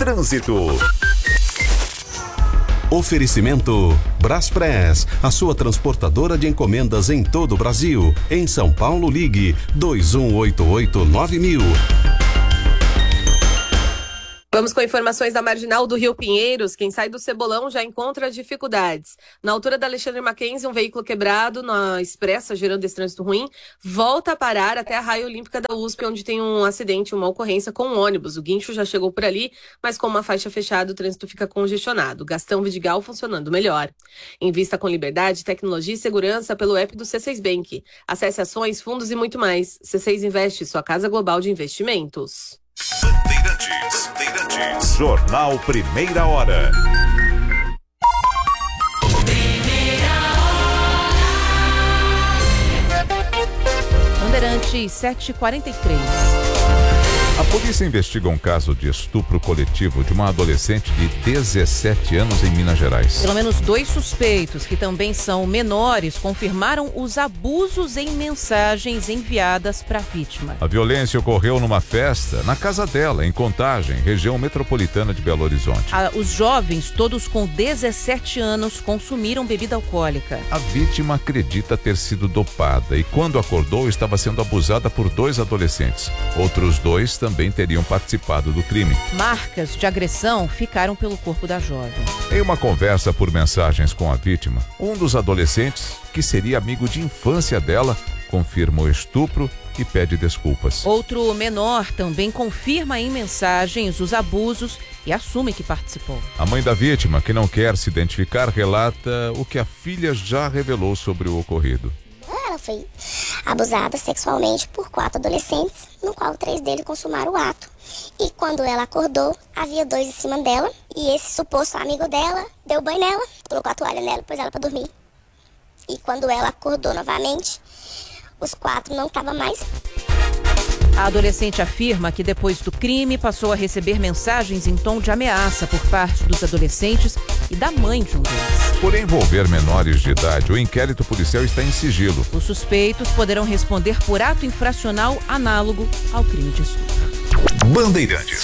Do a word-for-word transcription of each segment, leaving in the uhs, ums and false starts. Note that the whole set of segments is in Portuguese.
Trânsito. Oferecimento Braspress, a sua transportadora de encomendas em todo o Brasil. Em São Paulo, ligue dois um oito oito nove mil. Vamos com informações da Marginal do Rio Pinheiros. Quem sai do Cebolão já encontra dificuldades. Na altura da Alexandre Mackenzie, um veículo quebrado na expressa, gerando esse trânsito ruim, volta a parar até a Raia Olímpica da U S P, onde tem um acidente, uma ocorrência com um ônibus. O guincho já chegou por ali, mas com uma faixa fechada, o trânsito fica congestionado. Gastão Vidigal funcionando melhor. Invista com liberdade, tecnologia e segurança pelo app do C seis Bank. Acesse ações, fundos e muito mais. C seis Investe, sua casa global de investimentos. Bandeirantes, Bandeirantes. Jornal Primeira Hora. Bandeirantes sete e quarenta e três. A polícia investiga um caso de estupro coletivo de uma adolescente de dezessete anos em Minas Gerais. Pelo menos dois suspeitos, que também são menores, confirmaram os abusos em mensagens enviadas para a vítima. A violência ocorreu numa festa na casa dela, em Contagem, região metropolitana de Belo Horizonte. Ah, os jovens, todos com dezessete anos, consumiram bebida alcoólica. A vítima acredita ter sido dopada e, quando acordou, estava sendo abusada por dois adolescentes. Outros dois também também teriam participado do crime. Marcas de agressão ficaram pelo corpo da jovem. Em uma conversa por mensagens com a vítima, um dos adolescentes, que seria amigo de infância dela, confirma o estupro e pede desculpas. Outro menor também confirma em mensagens os abusos e assume que participou. A mãe da vítima, que não quer se identificar, relata o que a filha já revelou sobre o ocorrido. Ela foi abusada sexualmente por quatro adolescentes, no qual três deles consumaram o ato. E quando ela acordou, havia dois em cima dela, e esse suposto amigo dela deu banho nela, colocou a toalha nela e pôs ela para dormir. E quando ela acordou novamente, os quatro não estavam mais. A adolescente afirma que depois do crime passou a receber mensagens em tom de ameaça por parte dos adolescentes e da mãe de um deles. Por envolver menores de idade, o inquérito policial está em sigilo. Os suspeitos poderão responder por ato infracional análogo ao crime de estupro. Bandeirantes.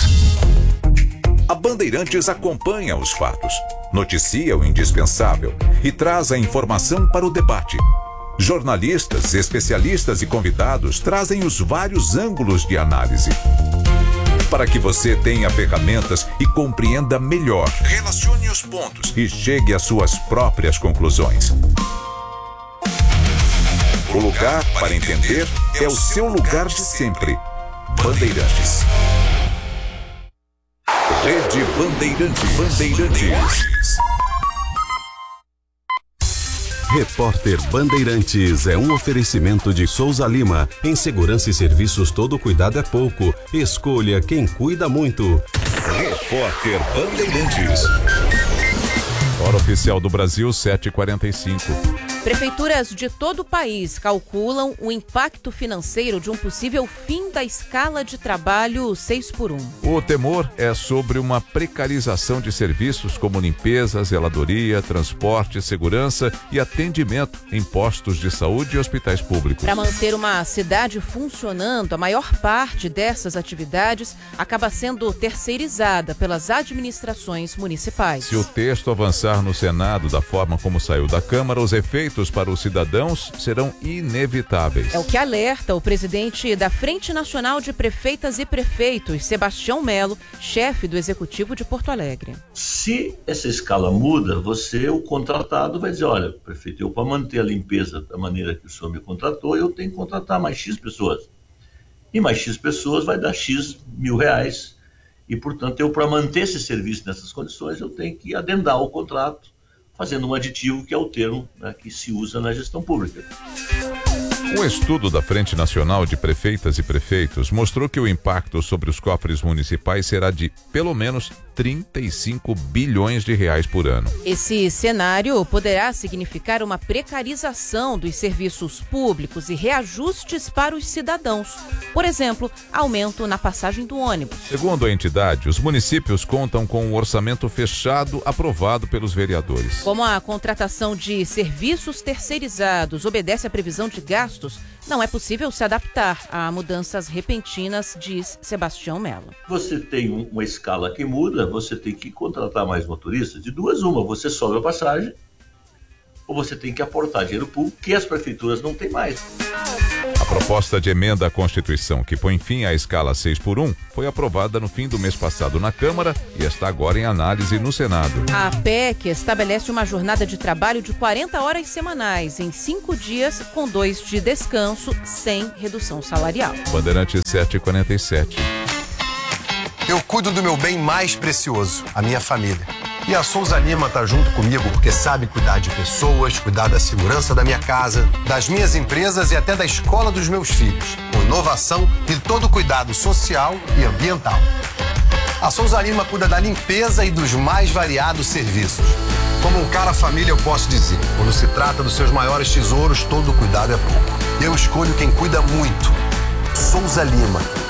A Bandeirantes acompanha os fatos, noticia o indispensável e traz a informação para o debate. Jornalistas, especialistas e convidados trazem os vários ângulos de análise, para que você tenha ferramentas e compreenda melhor. Relacione os pontos e chegue às suas próprias conclusões. O lugar para entender é o seu lugar de sempre. Bandeirantes. Rede Bandeirantes. Bandeirantes. Repórter Bandeirantes é um oferecimento de Souza Lima. Em segurança e serviços, todo cuidado é pouco. Escolha quem cuida muito. Repórter Bandeirantes. Hora oficial do Brasil, sete e quarenta e cinco. Prefeituras de todo o país calculam o impacto financeiro de um possível fim da escala de trabalho seis por um. O temor é sobre uma precarização de serviços como limpeza, zeladoria, transporte, segurança e atendimento em postos de saúde e hospitais públicos. Para manter uma cidade funcionando, a maior parte dessas atividades acaba sendo terceirizada pelas administrações municipais. Se o texto avançar no Senado da forma como saiu da Câmara, os efeitos para os cidadãos serão inevitáveis. É o que alerta o presidente da Frente Nacional de Prefeitas e Prefeitos, Sebastião Melo, chefe do Executivo de Porto Alegre. Se essa escala muda, você, o contratado, vai dizer, olha, prefeito, eu para manter a limpeza da maneira que o senhor me contratou, eu tenho que contratar mais X pessoas. E mais X pessoas vai dar X mil reais. E, portanto, eu para manter esse serviço nessas condições, eu tenho que adendar o contrato, fazendo um aditivo que é o termo, né, que se usa na gestão pública. Um estudo da Frente Nacional de Prefeitas e Prefeitos mostrou que o impacto sobre os cofres municipais será de pelo menos trinta e cinco bilhões de reais por ano. Esse cenário poderá significar uma precarização dos serviços públicos e reajustes para os cidadãos. Por exemplo, aumento na passagem do ônibus. Segundo a entidade, os municípios contam com um orçamento fechado aprovado pelos vereadores. Como a contratação de serviços terceirizados obedece à previsão de gastos impostos. Não é possível se adaptar a mudanças repentinas, diz Sebastião Mello. Você tem um, uma escala que muda, você tem que contratar mais motoristas. De duas, uma, você sobe a passagem ou você tem que aportar dinheiro público que as prefeituras não têm mais. A proposta de emenda à Constituição que põe fim à escala seis por um foi aprovada no fim do mês passado na Câmara e está agora em análise no Senado. A P E C estabelece uma jornada de trabalho de quarenta horas semanais em cinco dias, com dois de descanso, sem redução salarial. Bandeirantes sete e quarenta e sete. Eu cuido do meu bem mais precioso, a minha família. E a Souza Lima tá junto comigo porque sabe cuidar de pessoas, cuidar da segurança da minha casa, das minhas empresas e até da escola dos meus filhos, com inovação e todo cuidado social e ambiental. A Souza Lima cuida da limpeza e dos mais variados serviços. Como um cara família, eu posso dizer, quando se trata dos seus maiores tesouros, todo cuidado é pouco. Eu escolho quem cuida muito. Souza Lima.